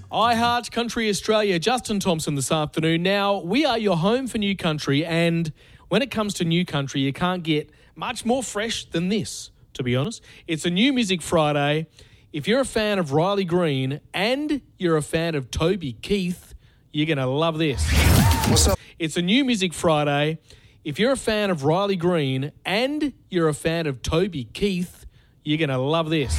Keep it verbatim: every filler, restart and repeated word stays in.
I Heart Country Australia, Justin Thompson this afternoon. Now, we are your home for new country, and when it comes to new country, you can't get much more fresh than this, to be honest. It's a New Music Friday. If you're a fan of Riley Green and you're a fan of Toby Keith, you're going to love this. What's up? It's a New Music Friday. If you're a fan of Riley Green and you're a fan of Toby Keith, you're going to love this.